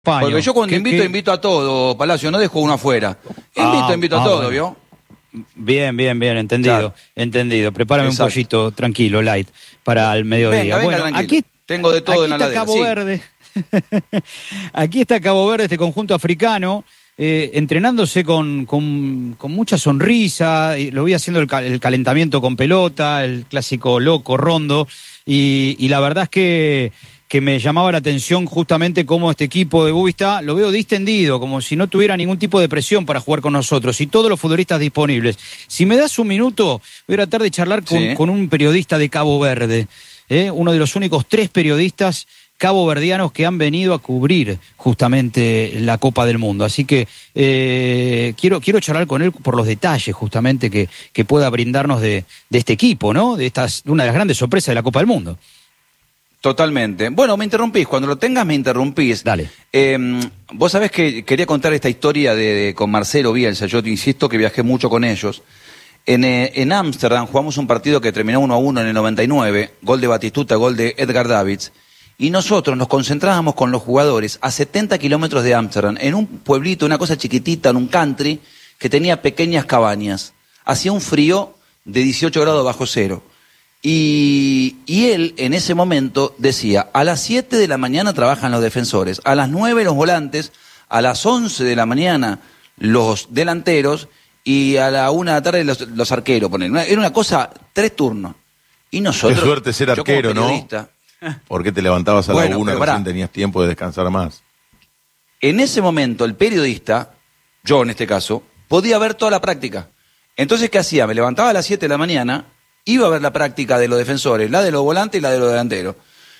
Paño. Porque yo cuando invito a todo, Palacio, no dejo uno afuera. Invito a todo, bueno. ¿vio? Bien, entendido, Claro. entendido. Prepárame Exacto. un pollito tranquilo, light, para el mediodía. Venga, Bueno, tranquilo. aquí Tengo de todo en la está heladera, Cabo sí. Verde. Aquí está Cabo Verde, este conjunto africano, entrenándose con mucha sonrisa. Y lo voy haciendo el calentamiento con pelota, el clásico loco, rondo. Y la verdad es que me llamaba la atención justamente cómo este equipo de Boavista lo veo distendido, como si no tuviera ningún tipo de presión para jugar con nosotros, y todos los futbolistas disponibles. Si me das un minuto, voy a tratar de charlar con un periodista de Cabo Verde, uno de los únicos 3 periodistas caboverdianos que han venido a cubrir justamente la Copa del Mundo. Así que quiero charlar con él por los detalles justamente que pueda brindarnos de este equipo, ¿no? De una de las grandes sorpresas de la Copa del Mundo. Totalmente. Bueno, me interrumpís. Cuando lo tengas, me interrumpís. Dale. Vos sabés que quería contar esta historia con Marcelo Bielsa. Yo te insisto que viajé mucho con ellos. En Ámsterdam jugamos un partido que terminó 1-1 en el 99. Gol de Batistuta, gol de Edgar Davids. Y nosotros nos concentrábamos con los jugadores a 70 kilómetros de Ámsterdam, en un pueblito, una cosa chiquitita, en un country, que tenía pequeñas cabañas. Hacía un frío de 18 grados bajo cero. Y él en ese momento decía, a las 7 de la mañana trabajan los defensores, a las 9 los volantes, a las 11 de la mañana los delanteros y a la 1 de la tarde los arqueros. Era una cosa, 3 turnos. Y nosotros... Qué suerte ser arquero, ¿no? ¿Por qué te levantabas a la 1 y recién tenías tiempo de descansar más? En ese momento el periodista, yo en este caso, podía ver toda la práctica. Entonces, ¿qué hacía? Me levantaba a las 7 de la mañana... Iba a ver la práctica de los defensores, la de los volantes y la de los delanteros.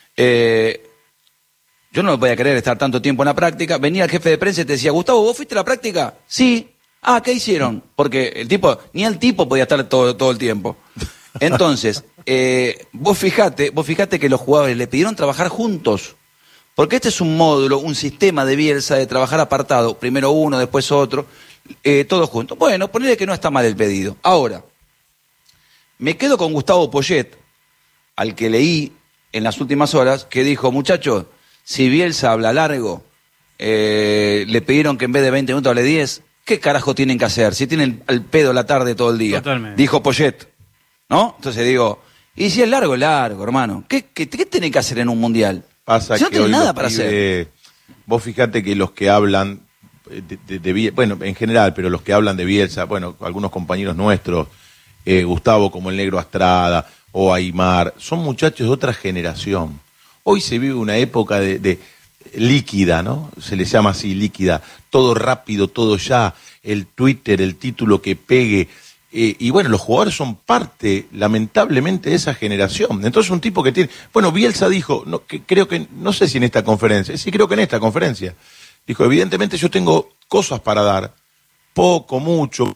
Yo no podía querer estar tanto tiempo en la práctica. Venía el jefe de prensa y te decía, Gustavo, ¿vos fuiste a la práctica? Sí. Ah, ¿qué hicieron? Porque ni el tipo podía estar todo el tiempo. Entonces, vos fijate que los jugadores le pidieron trabajar juntos. Porque este es un módulo, un sistema de Bielsa de trabajar apartado. Primero uno, después otro, todos juntos. Bueno, ponele que no está mal el pedido. Ahora, me quedo con Gustavo Poyet, al que leí en las últimas horas, que dijo, muchachos, si Bielsa habla largo, le pidieron que en vez de 20 minutos hable 10, ¿qué carajo tienen que hacer? Si tienen al pedo la tarde todo el día. Totalmente. Dijo Poyet, ¿no? Entonces digo, y si es largo, hermano. ¿Qué tienen que hacer en un mundial? Pasa si no que tienen hoy nada para hacer. Vos fijate que los que hablan de Bielsa, bueno, en general, pero los que hablan de Bielsa, bueno, algunos compañeros nuestros, Gustavo como el Negro Astrada o Aymar, son muchachos de otra generación. Hoy se vive una época de líquida, ¿no? Se les llama así, líquida. Todo rápido, todo ya, el Twitter, el título que pegue. Y bueno, los jugadores son parte, lamentablemente, de esa generación. Entonces un tipo que tiene... Bueno, Bielsa dijo, no sé si en esta conferencia, sí creo que en esta conferencia, dijo, evidentemente yo tengo cosas para dar, poco, mucho,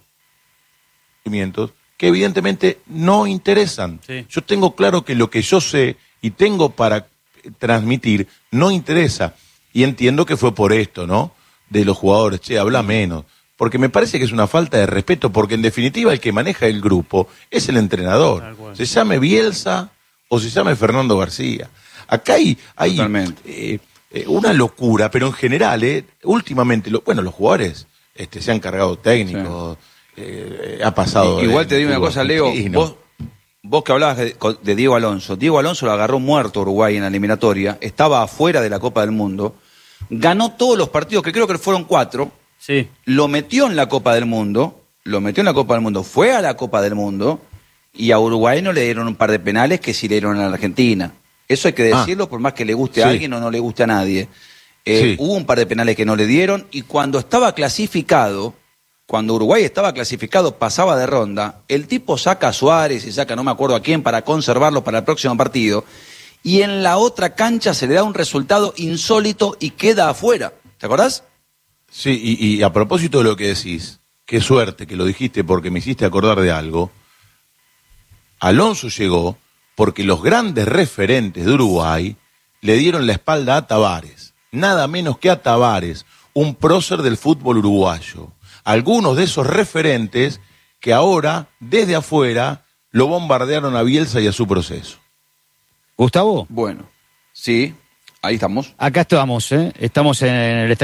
que evidentemente no interesan. Sí. Yo tengo claro que lo que yo sé y tengo para transmitir no interesa. Y entiendo que fue por esto, ¿no? De los jugadores, habla menos. Porque me parece que es una falta de respeto, porque en definitiva el que maneja el grupo es el entrenador. Se llame Bielsa o se llame Fernando García. Acá hay una locura, pero en general, últimamente, los jugadores se han cargado técnicos. Sí. Ha pasado. Igual te digo una cosa, Leo, vos que hablabas de Diego Alonso. Diego Alonso lo agarró muerto a Uruguay en la eliminatoria, estaba afuera de la Copa del Mundo, ganó todos los partidos, que creo que fueron 4, sí. Lo metió en la Copa del Mundo, fue a la Copa del Mundo, y a Uruguay no le dieron un par de penales que sí le dieron a la Argentina. Eso hay que decirlo, por más que le guste a alguien o no le guste a nadie. Hubo un par de penales que no le dieron, y cuando Uruguay estaba clasificado, pasaba de ronda, el tipo saca a Suárez y saca no me acuerdo a quién para conservarlo para el próximo partido, y en la otra cancha se le da un resultado insólito y queda afuera. ¿Te acordás? Sí, y a propósito de lo que decís, qué suerte que lo dijiste porque me hiciste acordar de algo. Alonso llegó porque los grandes referentes de Uruguay le dieron la espalda a Tavares, nada menos que a Tavares, un prócer del fútbol uruguayo. Algunos de esos referentes que ahora, desde afuera, lo bombardearon a Bielsa y a su proceso. ¿Gustavo? Bueno, sí. Ahí estamos. Acá estamos, ¿eh? Estamos en el